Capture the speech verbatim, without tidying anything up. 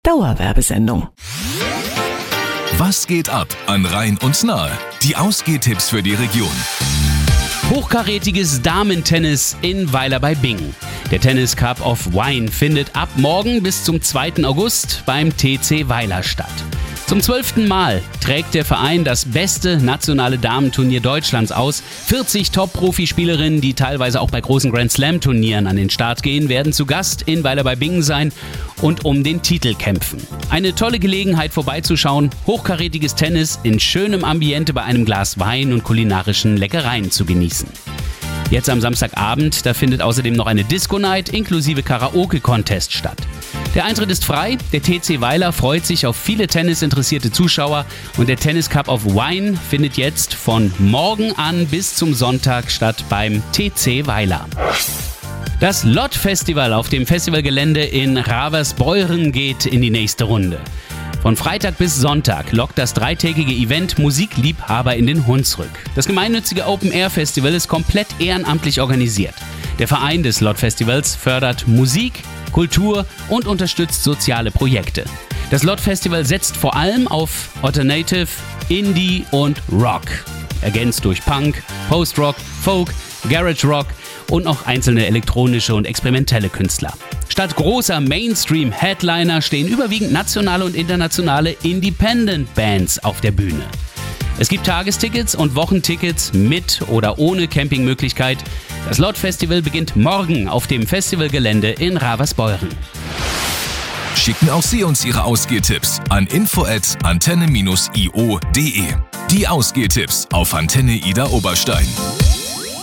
Dauerwerbesendung. Was geht ab an Rhein und Nahe? Die Ausgehtipps für die Region. Hochkarätiges Damentennis in Weiler bei Bingen. Der Tennis Cup of Wine findet ab morgen bis zum zweiten August beim T C Weiler statt. Zum zwölften Mal trägt der Verein das beste nationale Damenturnier Deutschlands aus. vierzig Top-Profispielerinnen, die teilweise auch bei großen Grand-Slam-Turnieren an den Start gehen, werden zu Gast in Weiler bei Bingen sein und um den Titel kämpfen. Eine tolle Gelegenheit vorbeizuschauen, hochkarätiges Tennis in schönem Ambiente bei einem Glas Wein und kulinarischen Leckereien zu genießen. Jetzt am Samstagabend, da findet außerdem noch eine Disco-Night inklusive Karaoke-Contest statt. Der Eintritt ist frei, der T C Weiler freut sich auf viele tennisinteressierte Zuschauer und der Tennis Cup of Wine findet jetzt von morgen an bis zum Sonntag statt beim T C Weiler. Das L O T-Festival auf dem Festivalgelände in Ravensbeuren geht in die nächste Runde. Von Freitag bis Sonntag lockt das dreitägige Event Musikliebhaber in den Hunsrück. Das gemeinnützige Open-Air-Festival ist komplett ehrenamtlich organisiert. Der Verein des L O T-Festivals fördert Musik, Kultur und unterstützt soziale Projekte. Das L O T-Festival setzt vor allem auf Alternative, Indie und Rock. Ergänzt durch Punk, Post-Rock, Folk, Garage Rock und noch einzelne elektronische und experimentelle Künstler. Statt großer Mainstream-Headliner stehen überwiegend nationale und internationale Independent-Bands auf der Bühne. Es gibt Tagestickets und Wochentickets mit oder ohne Campingmöglichkeit. Das L O T-Festival beginnt morgen auf dem Festivalgelände in Ravensbeuren. Schicken auch Sie uns Ihre Ausgehtipps an info at antenne dash i o punkt de. Die Ausgehtipps auf Antenne Ida Oberstein.